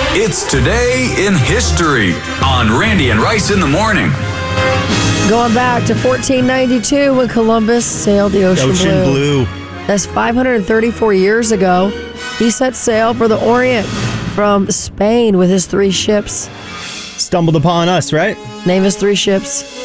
It's Today in History on Randy and Rice in the Morning. Going back to 1492 when Columbus sailed the Ocean Blue. That's 534 years ago. He set sail for the Orient from Spain with his 3 ships. Stumbled upon us, right? Name his 3 ships.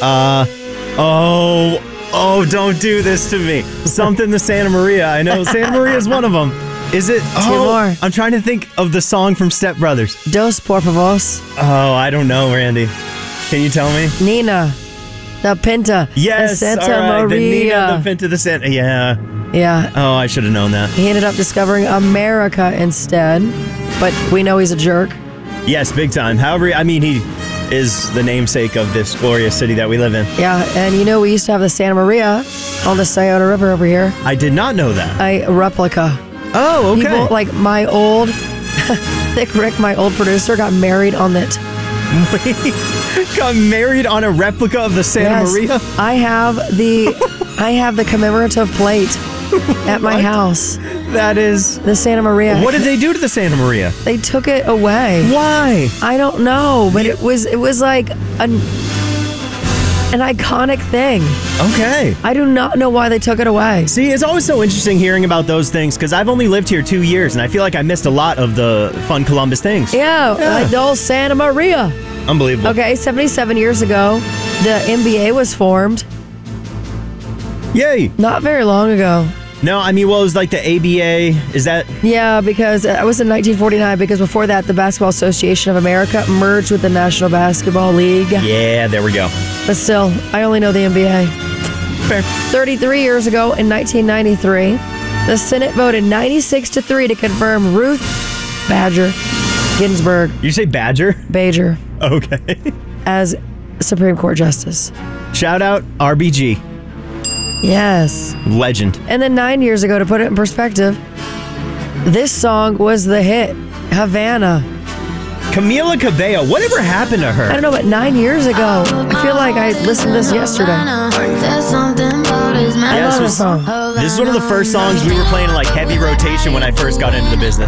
Don't do this to me. Something the Santa Maria. I know Santa Maria is one of them. Is it? Two more. I'm trying to think of the song from Step Brothers. Dos por favos. Oh, I don't know, Randy. Can you tell me? Nina. The Pinta. Yes, the Santa all right. Maria. The Nina, the Pinta, the Santa. Yeah. Yeah. Oh, I should have known that. He ended up discovering America instead, but we know he's a jerk. Yes, big time. However, I mean, he is the namesake of this glorious city that we live in. Yeah, and we used to have the Santa Maria on the Scioto River over here. I did not know that. A replica. Oh, okay. People, like my old, Thick Rick, my old producer, got married on it. Got married on a replica of the Santa Maria? I have the commemorative plate at my house. That is the Santa Maria. What did they do to the Santa Maria? They took it away. Why? I don't know, but it was like an iconic thing. Okay. I do not know why they took it away. See, it's always so interesting hearing about those things because I've only lived here 2 years and I feel like I missed a lot of the fun Columbus things. Yeah. Like the old Santa Maria. Unbelievable. Okay, 77 years ago, the NBA was formed. Yay. Not very long ago. No, I mean, well, it was like the ABA. Is that? Yeah, because it was in 1949, because before that, the Basketball Association of America merged with the National Basketball League. Yeah, there we go. But still, I only know the NBA. Fair. 33 years ago, in 1993, the Senate voted 96-3 to confirm Ruth Bader Ginsburg. You say Badger? Bader. Okay. As Supreme Court Justice. Shout out RBG. Yes. Legend. And then 9 years ago, to put it in perspective, this song was the hit, Havana. Camila Cabello, whatever happened to her? I don't know, but 9 years ago, I feel like I listened to this yesterday. Yeah, this is one of the first songs we were playing in like heavy rotation when I first got into the business.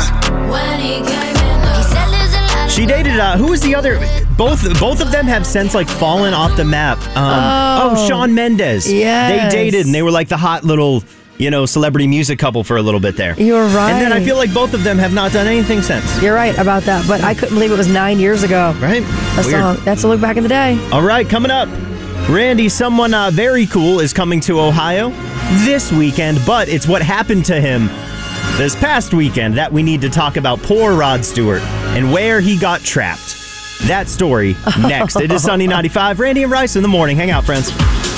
She dated, who was the other? Both of them have since like fallen off the map. Shawn Mendes. Yes. They dated and they were like the hot little, celebrity music couple for a little bit there. You're right. And then I feel like both of them have not done anything since. You're right about that, but I couldn't believe it was 9 years ago. Right? A song. That's a look back in the day. All right, coming up. Randy, someone very cool is coming to Ohio this weekend, but it's what happened to him this past weekend that we need to talk about. Poor Rod Stewart and where he got trapped. That story next. It is Sunny 95. Randy and Rice in the morning. Hang out, friends.